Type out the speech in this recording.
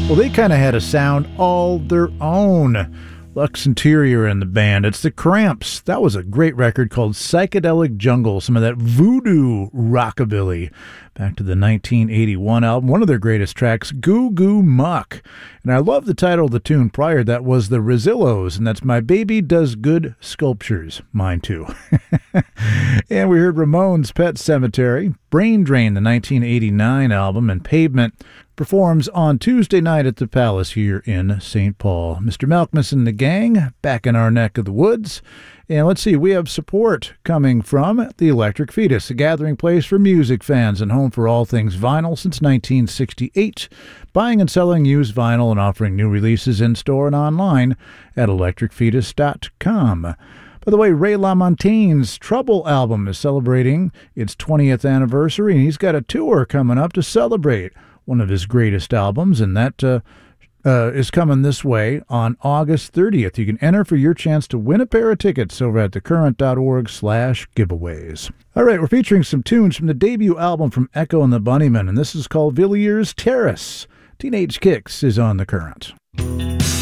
Well, they kind of had a sound all their own. Lux Interior and the band. It's the Cramps. That was a great record called Psychedelic Jungle, some of that voodoo rockabilly. Back to the 1981 album, one of their greatest tracks, Goo Goo Muck. And I love the title of the tune prior. That was the Rezillos, and that's My Baby Does Good Sculptures. Mine too. And we heard Ramones' Pet Cemetery, Brain Drain, the 1989 album, and Pavement performs on Tuesday night at the Palace here in St. Paul. Mr. Malkmus and the gang back in our neck of the woods. And let's see, we have support coming from the Electric Fetus, a gathering place for music fans and home for all things vinyl since 1968, buying and selling used vinyl and offering new releases in-store and online at electricfetus.com. By the way, Ray LaMontagne's Trouble album is celebrating its 20th anniversary, and he's got a tour coming up to celebrate one of his greatest albums, and that is coming this way on August 30th. You can enter for your chance to win a pair of tickets over at thecurrent.org/giveaways. All right, we're featuring some tunes from the debut album from Echo and the Bunnymen, and this is called Villiers Terrace. Teenage Kicks is on The Current.